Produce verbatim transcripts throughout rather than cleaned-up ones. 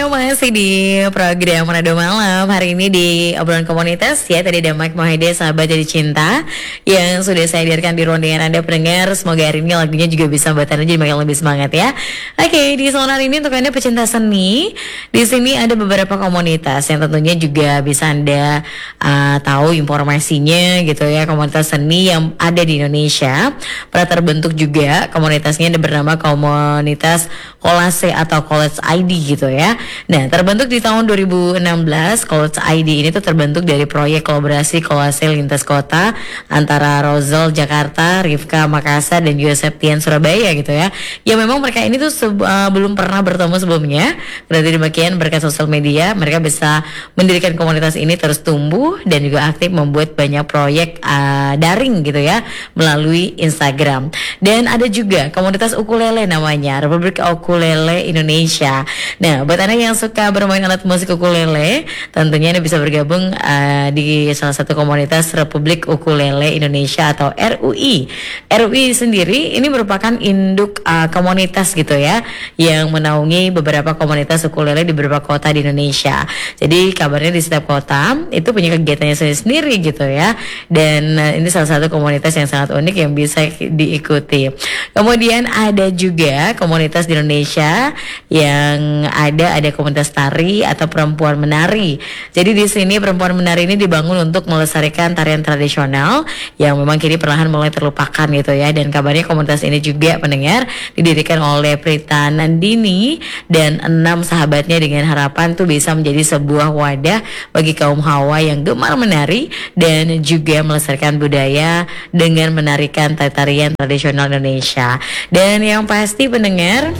Masih di program Manado Malam. Hari ini di obrolan komunitas ya. Tadi ada Mike Mohede, sahabat jadi cinta, yang sudah saya hadirkan di ruang dengan Anda pendengar. Semoga hari ini lagunya juga bisa buat Anda jadi makin lebih semangat ya. Oke, di sonar ini untuk Anda pecinta seni, di sini ada beberapa komunitas yang tentunya juga bisa Anda uh, tahu informasinya gitu ya. Komunitas seni yang ada di Indonesia pernah terbentuk juga. Komunitasnya ada bernama Komunitas Kolase atau College I D gitu ya. Nah, terbentuk di tahun dua ribu enam belas. College I D ini tuh terbentuk dari proyek kolaborasi kolase lintas kota antara Rosal Jakarta, Rifka Makassar, dan juga Septian Surabaya gitu ya. Ya memang mereka ini tuh uh, belum pernah bertemu sebelumnya. Berarti demikian berkat sosial media mereka bisa mendirikan komunitas ini terus tumbuh dan juga aktif membuat banyak proyek uh, daring gitu ya melalui Instagram. Dan ada juga komunitas ukulele namanya, Republik Ukulele Indonesia. Nah, buat Anda yang suka bermain alat musik ukulele, tentunya Anda bisa bergabung uh, di salah satu komunitas Republik Ukulele Indonesia atau R U I. R U I sendiri ini merupakan induk uh, komunitas gitu ya, yang menaungi beberapa komunitas ukulele di beberapa kota di Indonesia. Jadi kabarnya di setiap kota itu punya kegiatannya sendiri gitu ya. Dan uh, ini salah satu komunitas yang sangat unik yang bisa diikuti. Kemudian ada juga komunitas di Indonesia yang ada ada komunitas tari atau perempuan menari. Jadi di sini perempuan menari ini dibangun untuk melestarikan tarian tradisional yang memang kini perlahan mulai terlupakan gitu ya. Dan kabarnya komunitas ini juga pendengar didirikan oleh Prita Nandini dan enam sahabatnya dengan harapan tuh bisa menjadi sebuah wadah bagi kaum hawa yang gemar menari dan juga melestarikan budaya dengan menarikan tarian tradisional Indonesia. Dan yang pasti pendengar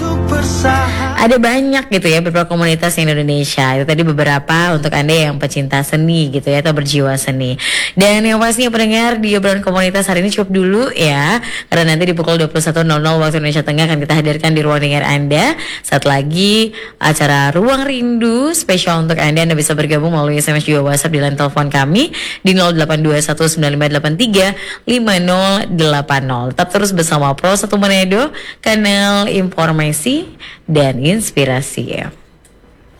ada banyak gitu ya beberapa komunitas yang Indonesia. Itu tadi beberapa untuk Anda yang pecinta seni gitu ya, atau berjiwa seni. Dan yang pastinya pendengar di obrolan komunitas hari ini cukup dulu ya, karena nanti di pukul dua puluh satu nol nol waktu Indonesia Tengah akan kita hadirkan di ruang dengar Anda. Saat lagi acara Ruang Rindu spesial untuk Anda. Anda bisa bergabung melalui S M S juga WhatsApp di line telepon kami di nol delapan dua satu sembilan lima delapan tiga lima nol delapan nol. Tetap terus bersama Pro satu Manado, kanal informasi dan inspirasi ya.